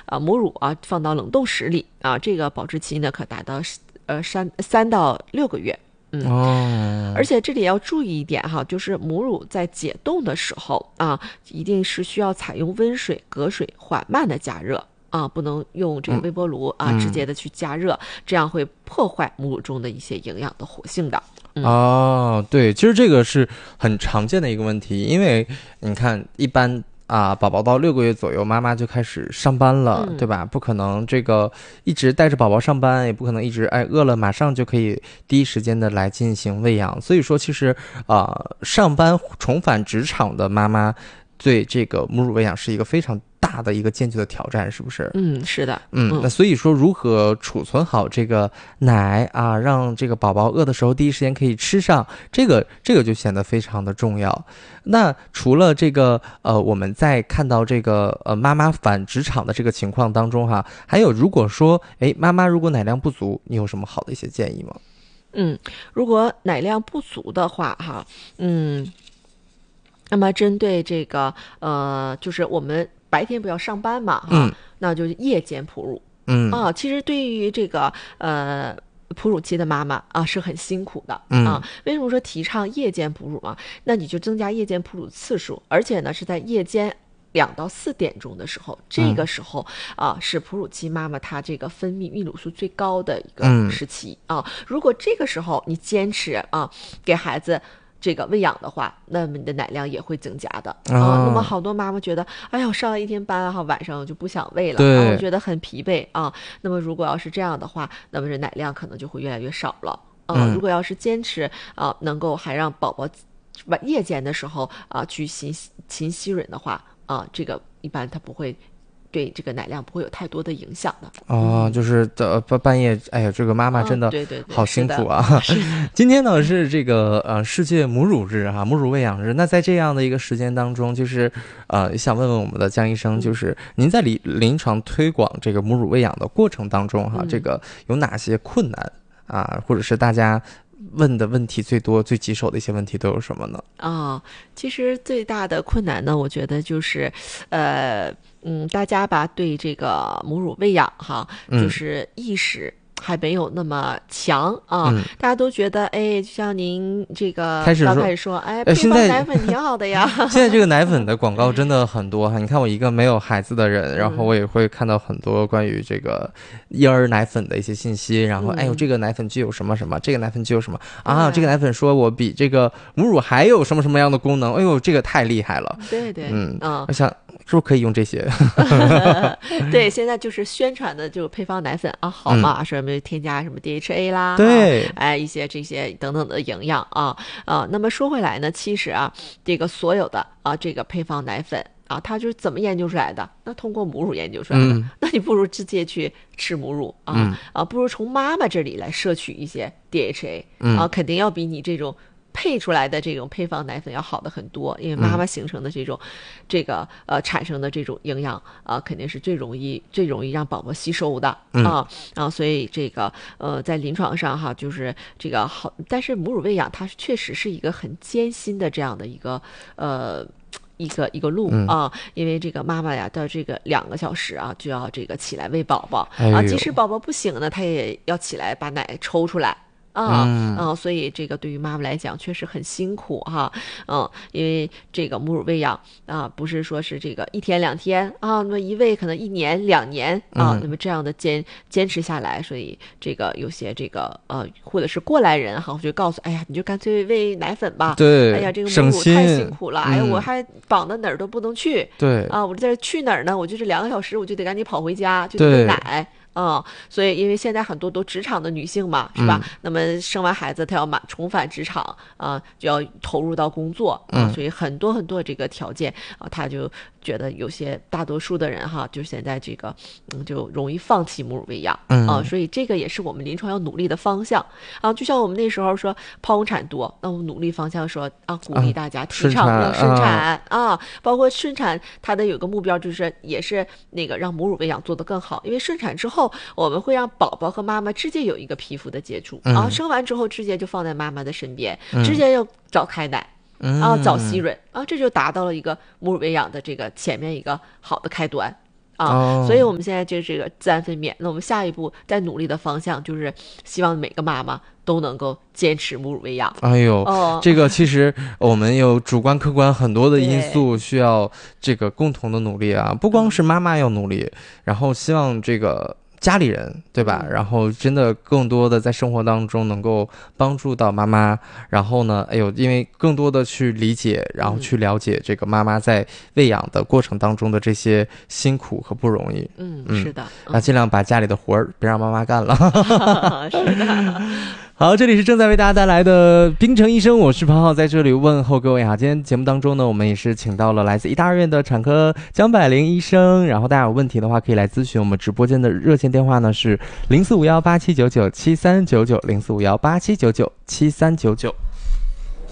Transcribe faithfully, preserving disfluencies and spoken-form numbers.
呃母乳啊放到冷冻室里啊，这个保质期呢可达到呃三三到六个月。嗯， 哦， 而且这里要注意一点哈，就是母乳在解冻的时候啊，一定是需要采用温水、隔水缓慢的加热啊，不能用这个微波炉、嗯、啊直接的去加热，这样会破坏母乳中的一些营养的活性的。嗯、 哦，对，其实这个是很常见的一个问题，因为你看一般。啊，宝宝到六个月左右，妈妈就开始上班了， 嗯、 对吧？不可能这个一直带着宝宝上班，也不可能一直哎饿了马上就可以第一时间的来进行喂养。所以说，其实啊、呃，上班重返职场的妈妈对这个母乳喂养是一个非常大的一个艰巨的挑战，是不是？ 嗯，是的。 嗯，那所以说如何储存好这个奶啊，让这个宝宝饿的时候第一时间可以吃上，这个这个就显得非常的重要。那除了这个呃，我们在看到这个呃妈妈返职场的这个情况当中哈，还有如果说哎妈妈如果奶量不足，你有什么好的一些建议吗？ 嗯，如果奶量不足的话哈，嗯，那么针对这个呃，就是我们白天不要上班嘛哈， 嗯、 那就是夜间哺乳。 嗯啊，其实对于这个呃哺乳期的妈妈啊是很辛苦的嗯啊。为什么说提倡夜间哺乳嘛？那你就增加夜间哺乳次数，而且呢是在夜间两到四点钟的时候，这个时候啊是哺乳期妈妈她这个分泌泌乳素最高的一个时期啊。如果这个时候你坚持啊给孩子这个喂养的话，那么你的奶量也会增加的啊、 哦。 那么好多妈妈觉得，哎呀，我上了一天班哈，晚上我就不想喂了， 对啊，我觉得很疲惫啊。那么如果要是这样的话，那么这奶量可能就会越来越少了啊。 嗯如果要是坚持啊，能够还让宝宝晚夜间的时候啊去勤勤吸吮的话啊，这个一般它不会对这个奶量不会有太多的影响的。 哦， 嗯、 就是的半半夜，哎呀，这个妈妈真的对对对， 好辛苦啊！ 是的今天呢是这个呃世界母乳日哈、啊，母乳喂养日。那在这样的一个时间当中，就是呃想问问我们的江医生，就是您在临临床推广这个母乳喂养的过程当中哈、啊， 嗯、 这个有哪些困难啊，或者是大家问的问题最多、最棘手的一些问题都有什么呢？ 啊、哦，其实最大的困难呢，我觉得就是，呃，嗯，大家吧对这个母乳喂养哈，就是意识还没有那么强啊、 嗯， 大家都觉得，哎，就像您这个开始说刚开始说，哎， 呃配方奶粉挺好的呀。 现在这个奶粉的广告真的很多哈，你看我一个没有孩子的人，然后我也会看到很多关于这个婴儿奶粉的一些信息，然后、嗯、哎呦，这个奶粉具有什么什么，这个奶粉具有什么啊？这个奶粉说我比这个母乳还有什么什么样的功能？哎呦，这个太厉害了。 对对， 嗯， 嗯， 我想是不是可以用这些？ 对，现在就是宣传的就配方奶粉啊，好嘛，什么添加什么 D H A 啦， 对， 啊、哎，一些这些等等的营养啊啊。那么说回来呢，其实啊，这个所有的啊，这个配方奶粉啊，它就是怎么研究出来的？那通过母乳研究出来的。 嗯、 那你不如直接去吃母乳啊、 嗯、 啊，不如从妈妈这里来摄取一些 D H A、 嗯、 啊，肯定要比你这种配出来的这种配方奶粉要好的很多，因为妈妈形成的这种，嗯、这个呃产生的这种营养啊、呃，肯定是最容易最容易让宝宝吸收的、 嗯、 啊啊，所以这个呃在临床上哈，就是这个好，但是母乳喂养它确实是一个很艰辛的这样的一个呃。一个一个路啊，因为这个妈妈呀，到这个两个小时啊，就要这个起来喂宝宝、 哎、 啊，即使宝宝不醒呢，她也要起来把奶抽出来。啊，嗯、啊，所以这个对于妈妈来讲确实很辛苦哈，嗯，因为这个母乳喂养啊，不是说是这个一天两天啊，那么一喂可能一年两年啊， 嗯、 那么这样的坚坚持下来，所以这个有些这个呃，或者是过来人哈，我就告诉，哎呀，你就干脆喂奶粉吧， 对， 哎呀，这个母乳太辛苦了， 嗯、 哎呀，我还绑到哪儿都不能去， 对， 啊，我在这去哪儿呢？我就这两个小时，我就得赶紧跑回家，就得喂奶。嗯，所以因为现在很多都职场的女性嘛，是吧？ 嗯、 那么生完孩子，她要马重返职场啊、呃，就要投入到工作啊、 嗯， 所以很多很多这个条件啊，她就觉得有些大多数的人哈，就现在这个嗯，就容易放弃母乳喂养啊、 嗯呃，所以这个也是我们临床要努力的方向啊。就像我们那时候说剖宫产多，那我们努力方向说啊，鼓励大家提倡让顺产啊，啊，包括顺产，它的有个目标就是也是那个让母乳喂养做得更好，因为顺产之后。我们会让宝宝和妈妈直接有一个皮肤的接触，然后、 嗯、 生完之后直接就放在妈妈的身边， 嗯、 直接要早开奶， 然后早吸吮啊，这就达到了一个母乳喂养的这个前面一个好的开端啊。 哦所以我们现在这这个自然分娩，那我们下一步在努力的方向就是希望每个妈妈都能够坚持母乳喂养。 哎呦， 哦， 这个其实我们有主观客观很多的因素需要这个共同的努力啊，不光是妈妈要努力，然后希望这个家里人对吧、 嗯、 然后真的更多的在生活当中能够帮助到妈妈，然后呢哎呦因为更多的去理解然后去了解这个妈妈在喂养的过程当中的这些辛苦和不容易。 嗯， 嗯是的， 那尽量把家里的活儿别让妈妈干了。 是的。 好，这里是正在为大家带来的冰城医生，我是庞浩，在这里问候各位啊。今天节目当中呢，我们也是请到了来自医大二院的产科江百灵医生，然后大家有问题的话可以来咨询，我们直播间的热线电话呢是零四五幺八七九九七三九九零四五幺八七九九七三九九。